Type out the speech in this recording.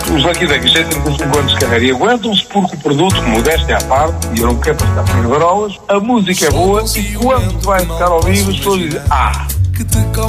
Os Lucky Days têm 35 anos de carreira e aguentam-se porque o produto, modéstia à parte, e eu não quero passar por garolas, a música é boa e quando vai ficar ao vivo as pessoas dizem